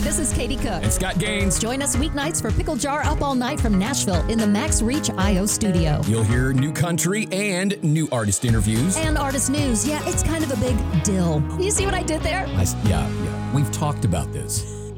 this is Katie Cook. And Scott Gaines. Join us weeknights for Pickle Jar Up All Night from Nashville in the Max Reach IO studio. You'll hear new country and new artist interviews. And artist news. Yeah, it's kind of a big deal. You see what I did there? Yeah. We've talked about this.